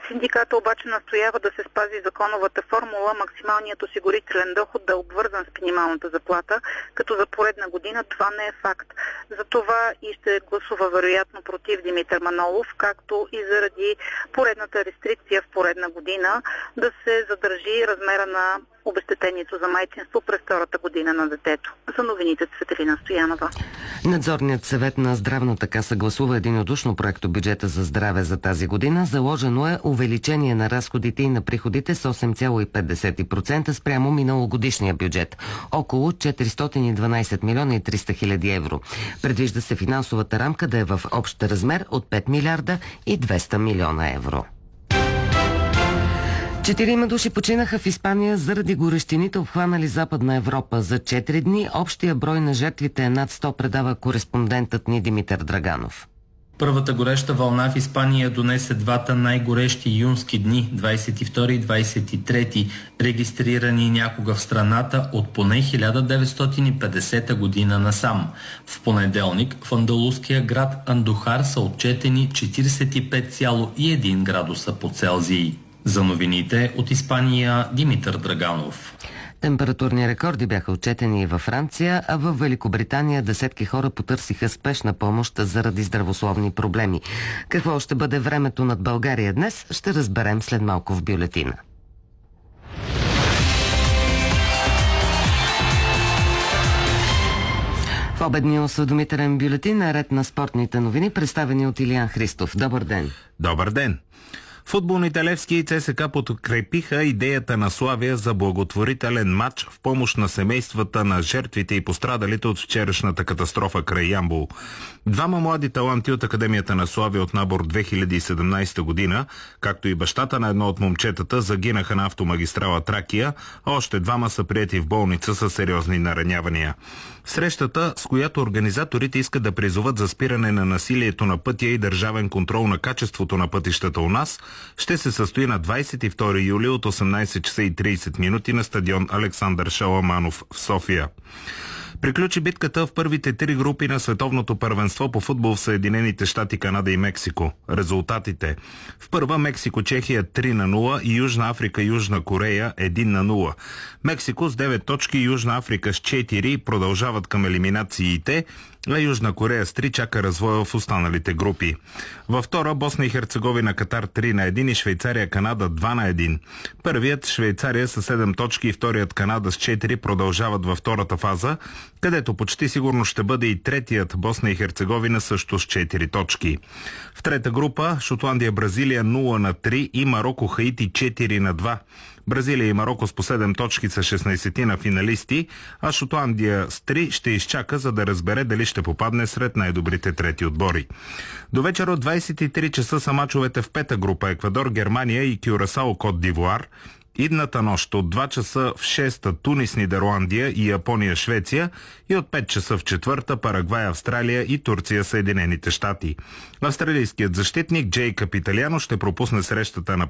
Синдиката обаче настоява да се спази законовата формула максималният осигурителен доход да е обвързан с минималната заплата, като за поредна година това не е факт. Затова и ще гласува вероятно против Димитър Манолов, както и заради поредната рестрикция в поредна година да се задържи размера на обезщетението за майчинство през втората година на детето. За новините Цветелина Стоянова. Надзорният съвет на Здравната каса гласува единодушно проекто бюджета за здраве за тази година. Заложено е увеличение на разходите и на приходите с 8,50% спрямо миналогодишния бюджет. Около 412 милиона и 300 хиляди евро. Предвижда се финансовата рамка да е в общ размер от 5 милиарда и 200 милиона евро. 4 души починаха в Испания заради горещините, обхванали Западна Европа. За 4 дни общия брой на жертвите е над 100, предава кореспондентът ни Димитър Драганов. Първата гореща вълна в Испания донесе двата най-горещи юнски дни, 22 и 23, регистрирани някога в страната от поне 1950 година насам. В понеделник в андалуския град Андухар са отчетени 45,1 градуса по Целзий. За новините от Испания Димитър Драганов. Температурни рекорди бяха отчетени и във Франция, а в Великобритания десетки хора потърсиха спешна помощ заради здравословни проблеми. Какво ще бъде времето над България днес, ще разберем след малко в бюлетина. В обедния осведомителен бюлетин е ред на спортните новини, представени от Илиян Христов. Добър ден! Добър ден! Футболните Левски и ЦСКА подкрепиха идеята на Славия за благотворителен матч в помощ на семействата на жертвите и пострадалите от вчерашната катастрофа край Ямбол. Двама млади таланти от Академията на Славия от набор 2017 година, както и бащата на едно от момчетата, загинаха на автомагистрала Тракия, а още двама са приети в болница със сериозни наранявания. Срещата, с която организаторите искат да призоват за спиране на насилието на пътя и държавен контрол на качеството на пътищата у нас, ще се състои на 22 юли от 18 часа и 30 минути на стадион Александър Шаламанов в София. Приключи битката в първите 3 групи на световното първенство по футбол в Съединените щати, Канада и Мексико. Резултатите: в първа Мексико-Чехия 3-0 и Южна Африка-Южна Корея 1-0. Мексико с 9 точки, Южна Африка с 4 продължават към елиминациите, а Южна Корея с 3 чака развоя в останалите групи. Във втора Босна и Херцеговина Катар 3-1 и Швейцария Канада 2-1. Първият Швейцария с 7 точки и вторият Канада с 4 продължават във втората фаза, където почти сигурно ще бъде и третият Босна и Херцеговина също с 4 точки. В трета група Шотландия Бразилия 0-3 и Мароко Хаити 4-2. Бразилия и Мароко с по 7 точки са 16 на финалисти, а Шотландия с 3 ще изчака, за да разбере дали ще попадне сред най-добрите трети отбори. До вечера от 23 часа са мачовете в пета група: Еквадор, Германия и Кюрасао, Кот д'Ивуар. Идната нощ от 2 часа в 6-та Тунис, Нидерландия и Япония, Швеция, и от 5 часа в 4-та Парагвай, Австралия и Турция, Съединените щати. Австралийският защитник Джейкъб Италиано ще пропусне срещата на